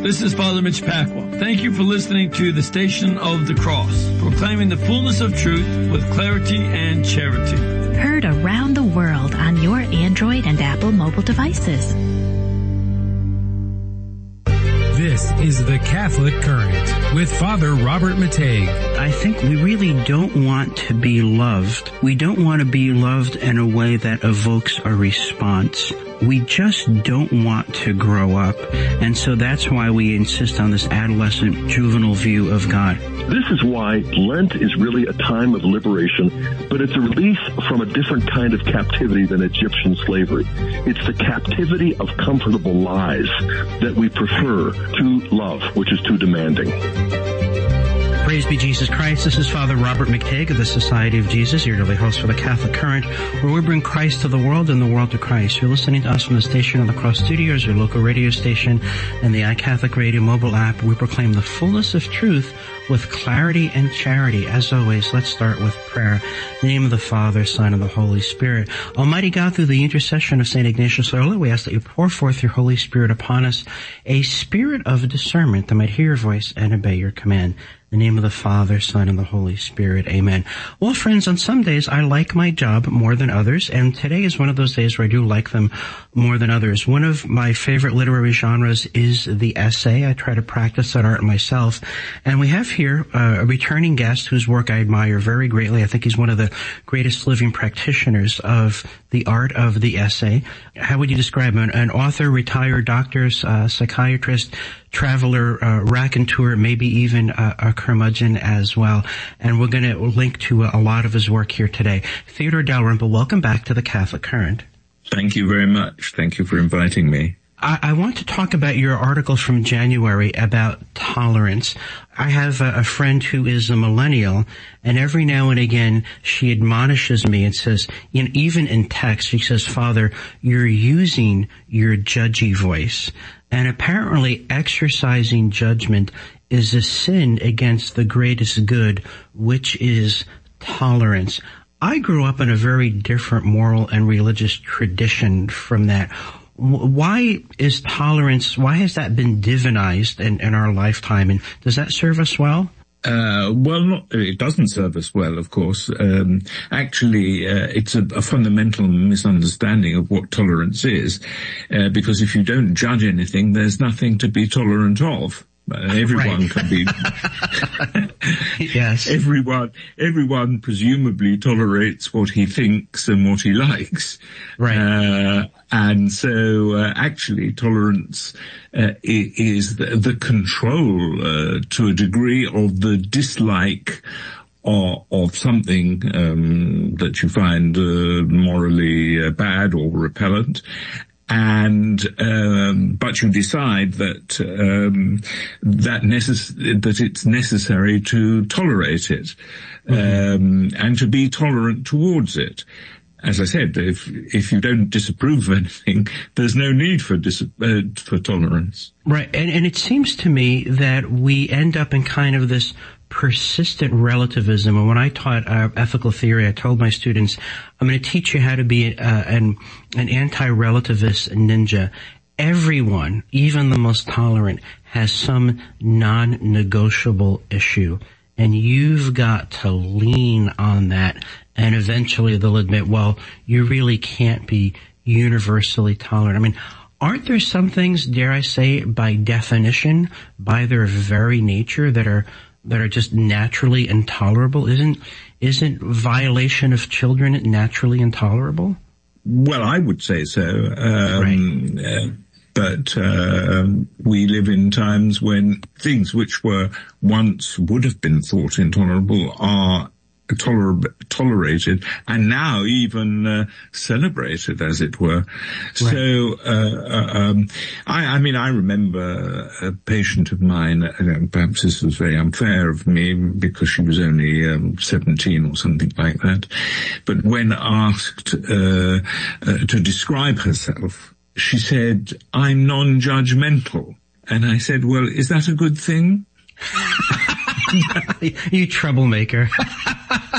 This is Father Mitch Pacwa. Thank you for listening to the Station of the Cross, proclaiming the fullness of truth with clarity and charity. Heard around the world on your Android and Apple mobile devices. This is the Catholic Current with Father Robert Matei. I think we really don't want to be loved. We don't want to be loved in a way that evokes a response. We just don't want to grow up. And so that's why we insist on this adolescent, juvenile view of God. This is why Lent is really a time of liberation, but it's a release from a different kind of captivity than Egyptian slavery. It's the captivity of comfortable lies that we prefer to love, which is too demanding. Praise be Jesus Christ. This is Father Robert McTague of the Society of Jesus, your daily host for the Catholic Current, where we bring Christ to the world and the world to Christ. You're listening to us from the Station of the Cross Studios, your local radio station, and the iCatholic Radio mobile app. We proclaim the fullness of truth with clarity and charity. As always, let's start with prayer. In the name of the Father, Son, and the Holy Spirit. Almighty God, through the intercession of St. Ignatius Loyola, we ask that you pour forth your Holy Spirit upon us, a spirit of discernment that might hear your voice and obey your command. In the name of the Father, Son, and the Holy Spirit. Amen. Well, friends, on some days I like my job more than others, and today is one of those days where I do like them more than others. One of my favorite literary genres is the essay. I try to practice that art myself. And we have here a returning guest whose work I admire very greatly. I think he's one of the greatest living practitioners of the art of the essay. How would you describe him? An author, retired doctor, psychiatrist, traveler, raconteur, maybe even a curmudgeon as well. And we're going to link to a lot of his work here today. Theodore Dalrymple, welcome back to the Catholic Current. Thank you very much. Thank you for inviting me. I want to talk about your article from January about tolerance. I have a friend who is a millennial, and every now and again she admonishes me and says, even in text, she says, Father, you're using your judgy voice. And apparently exercising judgment is a sin against the greatest good, which is tolerance. I grew up in a very different moral and religious tradition from that. Why is tolerance, why has that been divinized in our lifetime, and does that serve us well? It doesn't serve us well, of course. It's a fundamental misunderstanding of what tolerance is, because if you don't judge anything, there's nothing to be tolerant of. Everyone can be. Yes. Everyone presumably tolerates what he thinks and what he likes. Right. And so, actually, tolerance is the control, to a degree, of the dislike of something that you find morally bad or repellent. And but you decide that that it's necessary to tolerate it, and to be tolerant towards it. As I said, if you don't disapprove of anything, there's no need for tolerance. Right, and it seems to me that we end up in kind of this persistent relativism. And when I taught ethical theory, I told my students, I'm going to teach you how to be an anti-relativist ninja. Everyone, even the most tolerant, has some non-negotiable issue. And you've got to lean on that. And eventually they'll admit, well, you really can't be universally tolerant. I mean, aren't there some things, dare I say, by definition, by their very nature, that are just naturally intolerable? Isn't violation of children naturally intolerable? Well, I would say so. Right. But we live in times when things which were once would have been thought intolerable are tolerated and now even celebrated, as it were. Right. So I remember a patient of mine, perhaps this was very unfair of me because she was only 17 or something like that, but when asked to describe herself, she said, I'm non-judgmental. And I said, well, is that a good thing? You troublemaker.